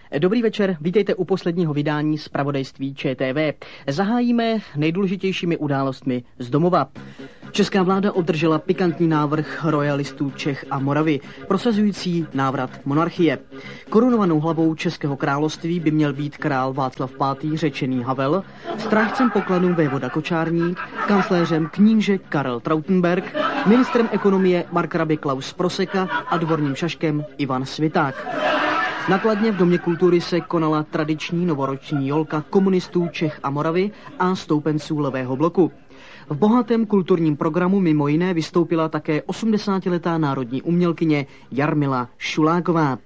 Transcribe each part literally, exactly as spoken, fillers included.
Dobrý večer, vítejte u posledního vydání zpravodajství Č T V. Zahájíme nejdůležitějšími událostmi z domova. Česká vláda obdržela pikantní návrh royalistů Čech a Moravy, prosazující návrat monarchie. Korunovanou hlavou Českého království by měl být král Václav pátý. řečený Havel, strážcem pokladů vévoda Kočárník, kancléřem kníže Karel Trautenberg, ministrem ekonomie Markrabě Klaus Proseka a dvorním šaškem Ivan Sviták. Nakladně v Domě kultury se konala tradiční novoroční jolka komunistů Čech a Moravy a stoupenců levého bloku. V bohatém kulturním programu mimo jiné vystoupila také osmdesátiletá národní umělkyně Jarmila Šuláková.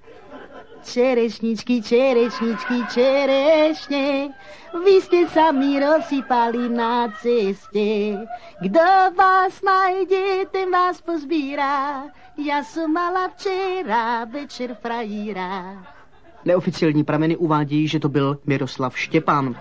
Čerešničky, čerešničky, čerešně, vy jste sami rozsypali na cestě. Kdo vás najde, ten vás pozbírá. Já jsem mala včera večer frajíra. Neoficiální prameny uvádějí, že to byl Miroslav Štěpán.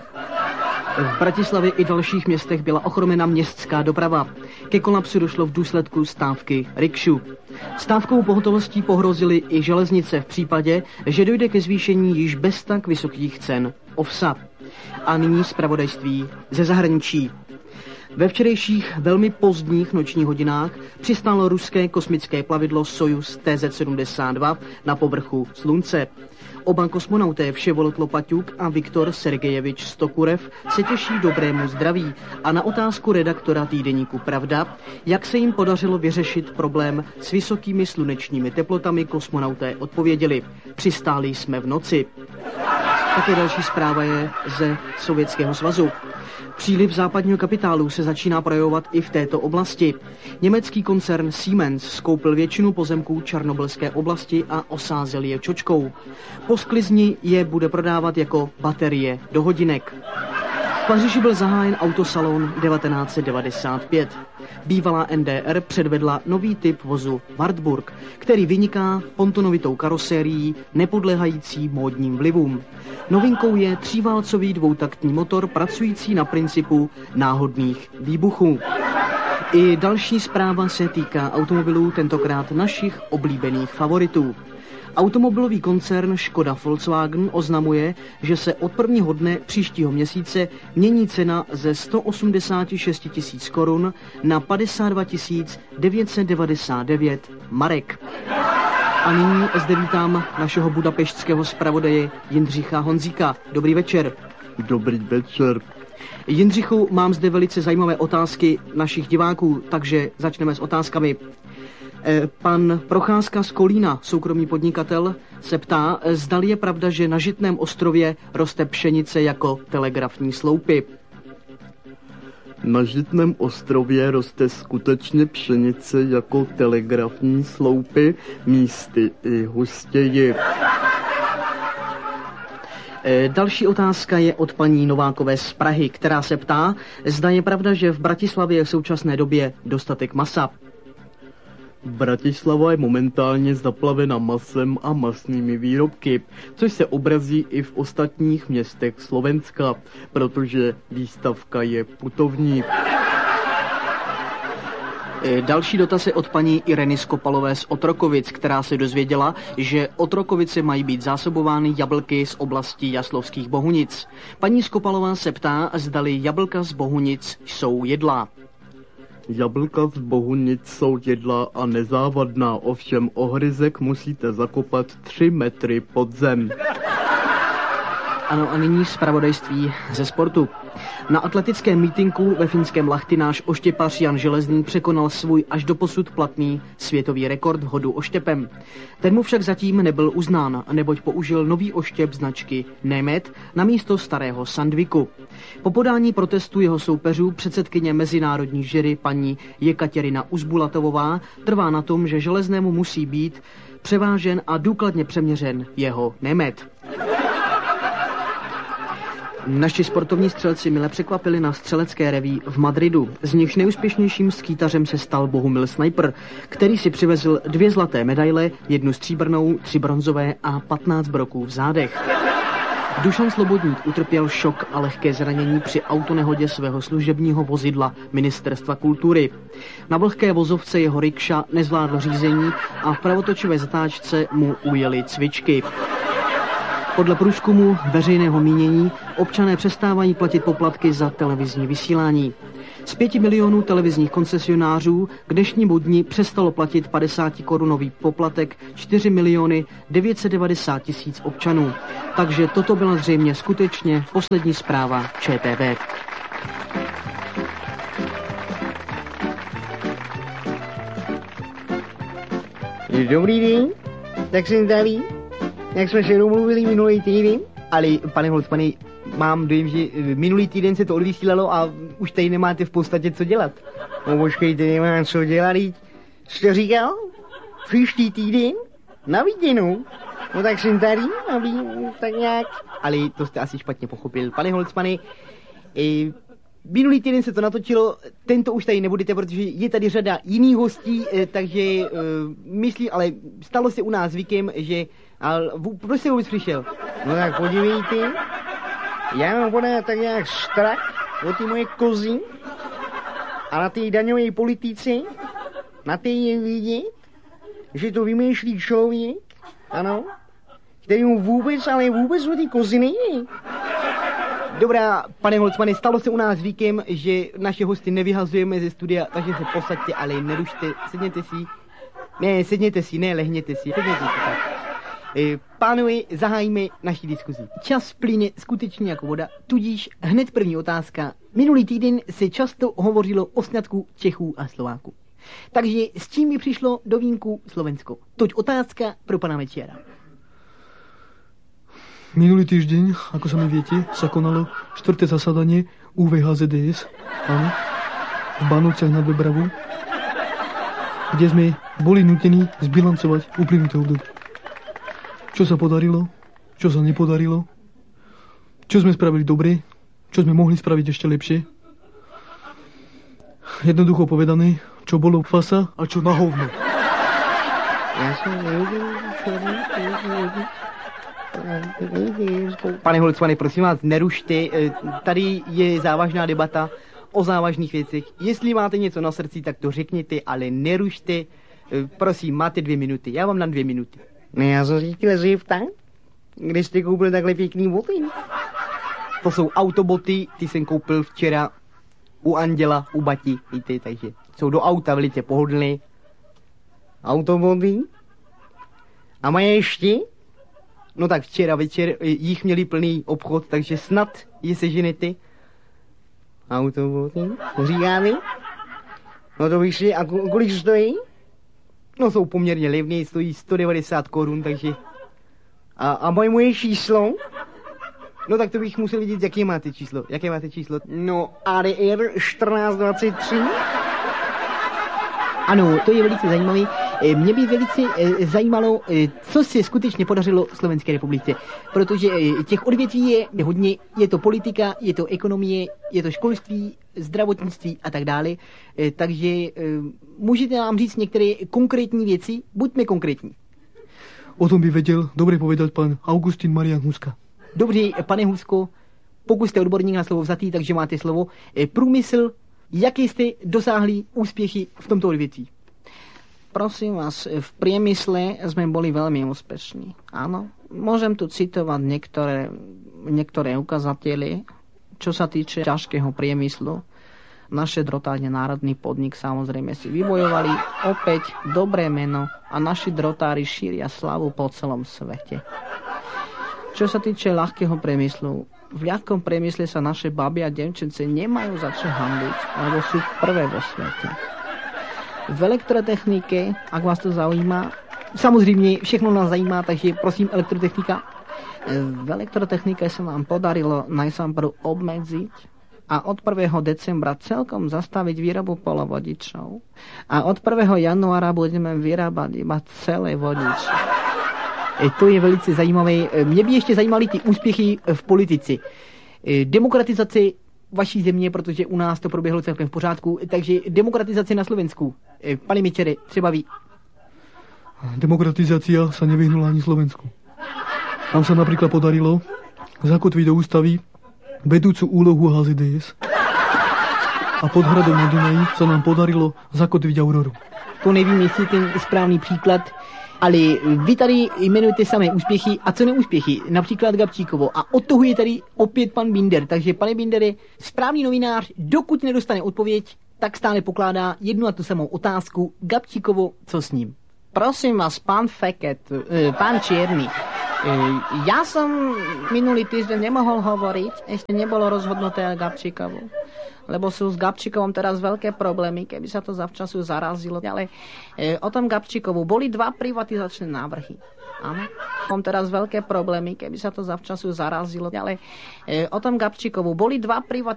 V Bratislavě i dalších městech byla ochromena městská doprava. Ke kolapsu došlo v důsledku stávky rikšu. Stávkou pohotovostí pohrozily i železnice v případě, že dojde ke zvýšení již bez tak vysokých cen ovsa. A nyní zpravodajství ze zahraničí. Ve včerejších velmi pozdních nočních hodinách přistálo ruské kosmické plavidlo Sojuz T Z sedmdesát dva na povrchu Slunce. Oba kosmonauté Vševolod Lopaťuk a Viktor Sergejevič Stokurev se těší dobrému zdraví a na otázku redaktora týdeníku Pravda, jak se jim podařilo vyřešit problém s vysokými slunečními teplotami, kosmonauté odpověděli: přistáli jsme v noci. Také další zpráva je ze Sovětského svazu. Příliv západního kapitálu se začíná projevovat i v této oblasti. Německý koncern Siemens skoupil většinu pozemků Černobylské oblasti a osázel je čočkou. Po sklizni je bude prodávat jako baterie do hodinek. V Paříži byl zahájen autosalon devatenáct set devadesát pět. Bývalá N D R předvedla nový typ vozu Wartburg, který vyniká pontonovitou karosérií nepodléhající módním vlivům. Novinkou je tříválcový dvoutaktní motor pracující na principu náhodných výbuchů. I další zpráva se týká automobilů, tentokrát našich oblíbených favoritů. Automobilový koncern Škoda Volkswagen oznamuje, že se od prvního dne příštího měsíce mění cena ze sto osmdesát šest tisíc korun na padesát dva tisíc devět set devadesát devět marek. A nyní zde vítám našeho budapeštského zpravodaje Jindřicha Honzíka. Dobrý večer. Dobrý večer. Jindřichu, mám zde velice zajímavé otázky našich diváků, takže začneme s otázkami. Pan Procházka z Kolína, soukromý podnikatel, se ptá, zdali je pravda, že na Žitném ostrově roste pšenice jako telegrafní sloupy. Na Žitném ostrově roste skutečně pšenice jako telegrafní sloupy, místy i hustěji. Další otázka je od paní Novákové z Prahy, která se ptá, zda je pravda, že v Bratislavě je v současné době dostatek masa. Bratislava je momentálně zaplavena masem a masnými výrobky, což se obrazí i v ostatních městech Slovenska, protože výstavka je putovní. Další dotaz je od paní Ireny Skopalové z Otrokovic, která se dozvěděla, že Otrokovice mají být zásobovány jablky z oblasti Jaslovských Bohunic. Paní Skopalová se ptá, zdali jablka z Bohunic jsou jedlá. Jablka z Bohunic jsou jedlá a nezávadná, ovšem ohryzek musíte zakopat tři metry pod zem. Ano, a nyní zpravodajství ze sportu. Na atletickém mítinku ve finském Lahti náš oštěpař Jan Železný překonal svůj až doposud platný světový rekord v hodu oštěpem. Ten mu však zatím nebyl uznán, neboť použil nový oštěp značky Nemet na místo starého Sandviku. Po podání protestu jeho soupeřů předsedkyně mezinárodní jury paní Jekaterina Uzbulatovová trvá na tom, že Železnému musí být převážen a důkladně přeměřen jeho Nemet. Naši sportovní střelci mile překvapili na střelecké reví v Madridu. Z nichž nejúspěšnějším skýtařem se stal Bohumil Sniper, který si přivezl dvě zlaté medaile, jednu stříbrnou, tři bronzové a patnáct broků v zádech. Dušan Slobodník utrpěl šok a lehké zranění při autonehodě svého služebního vozidla Ministerstva kultury. Na vlhké vozovce jeho rikša nezvládl řízení a v pravotočivé zatáčce mu ujeli cvičky. Podle průzkumu veřejného mínění občané přestávají platit poplatky za televizní vysílání. Z pěti milionů televizních koncesionářů k dnešnímu dni přestalo platit padesáti-korunový poplatek čtyři miliony devět set devadesát tisíc občanů. Takže toto byla zřejmě skutečně poslední zpráva ČTV. Dobrý den, tak jsem tady, jak jsme se domluvili minulý týden. Ale, pane Holcmane, mám dojem, že minulý týden se to odvysílalo a už tady nemáte v podstatě co dělat. No počkejte, nemám co dělat, jste říkal? Příští týden? Na viděnou. No tak jsem tady, aby tak nějak... Ale to jste asi špatně pochopil. Pane Holcmane, e, minulý týden se to natočilo, tento už tady nebudete, protože je tady řada jiných hostí, e, takže e, myslí, ale stalo se u nás zvykem, že... Ale proč jste vůbec přišel? No tak podívejte, já mám podat tak nějak strach o ty moje kozy a na té daňové politice, na té je vidět, že to vymýšlí člověk, ano, který mu vůbec, ale vůbec o ty kozy nejde. Dobrá, pane Holcmane, stalo se u nás zvykem, že naše hosty nevyhazujeme ze studia, takže se posaďte, ale nerušte, sedněte si. Ne, sedněte si, ne, lehněte si, sedněte si tak. Pánové, zahájíme naši diskuzi. Čas plyne skutečně jako voda, tudíž hned první otázka. Minulý týden se často hovořilo o sňatku Čechů a Slováků. Takže s čím mi přišlo do vínku Slovensko? Toť otázka pro pana Mečiara. Minulý týždeň, ako sa mi viete, sa konalo štvrté zasadanie U V H Z D S, áno, v Bánovciach nad Bebravou, kde sme boli nutení zbilancovať uplynuté obdobie. Čo sa podarilo, čo sa nepodarilo, čo sme spravili dobre, čo sme mohli spraviť ešte lepšie. Jednoducho povedané, čo bolo fasa a čo na hovno. Já jsem nevěděl, co Pane Holcmane, prosím vás, nerušte, tady je závažná debata o závažných věcech. Jestli máte něco na srdci, tak to řekněte, ale nerušte. Prosím, máte dvě minuty, já vám dám dvě minuty. Ne, já jsem si chtěl zeptat, kde jste koupil takhle pěkný boty? To jsou autoboty, ty jsem koupil včera u Anděla, u Bati, víte, takže jsou do auta velice pohodlné. Autoboty? A mají ještě? No tak včera večer jich měli plný obchod, takže snad je seženete. Autoboty? To říkáte? No to bych si, a kolik stojí? No jsou poměrně levné, stojí sto devadesát korun, takže... A, a moje moje číslo? No tak to bych musel vidět, jaké máte číslo. Jaké máte číslo? No A D R čtrnáct dvacet tři. Ano, to je velice zajímavé. Mě by velice zajímalo, co se skutečně podařilo Slovenské republice, protože těch odvětví je hodně, je to politika, je to ekonomie, je to školství, zdravotnictví a tak dále, takže můžete nám říct některé konkrétní věci, buďme konkrétní. O tom by vedel dobre povedať pán Augustín Marian Huska. Dobře, pane Husko, pokud jste odborník na slovo vzatý, takže máte slovo. Průmysl, jaké jste dosáhli úspěchy v tomto odvětví? Prosím vás, v priemysle sme boli veľmi úspešní. Áno, môžem tu citovať niektoré, niektoré ukazatele. Čo sa týče ťažkého priemyslu, naše drotárne národný podnik samozrejme si vybojovali opäť dobré meno a naši drotári šíria slavu po celom svete. Čo sa týče ľahkého priemyslu, v ľahkom priemysle sa naše baby a devčence nemajú za čo hanbiť, lebo sú prvé vo svete. V elektrotechnike, ak vás to zaujíma, samozřejmě všechno nás zajímá, takže prosím elektrotechnika. V elektrotechnike sa nám podarilo najsamprv obmedziť a od prvého decembra celkom zastaviť výrobu polovodičov. A od prvého januára budeme vyrábať iba celé vodiče. To je velice zajímavé. Mě by ještě zajímaly ty úspěchy v politice. Demokratizace vaší země, protože u nás to proběhlo celkem v pořádku, takže demokratizace na Slovensku. Pane Mečere, třeba vy. Demokratizácia sa nevyhnula ani Slovensku. Nám sa napríklad podarilo zakotviť do ústavy vedúcu úlohu H Z D S a pod hradom na Dunaji sa nám podarilo zakotviť Auroru. to nevím, jestli je ten správný příklad, ale vy tady jmenujete samé úspěchy a co neúspěchy, například Gabčíkovo. A od toho je tady opět pan Binder. Takže, pane Bindere, správný novinář, dokud nedostane odpověď, tak stále pokládá jednu a tu samou otázku. Gabčíkovo, co s ním? Prosím vás, pán Feket, e, pán Čierny, e, ja som minulý týždeň nemohol hovoriť, ešte nebolo rozhodnuté o Gabčíkovu, lebo sú s Gabčíkovom teraz veľké problémy, keby sa to zavčasu zarazilo. Ale e, o tom Gabčíkovu boli dva privatizačné návrhy. Áno. Mám teraz veľké problémy, keby sa to zavčasu zarazilo. Ale e, o tom Gabčíkovu boli dva privatizačné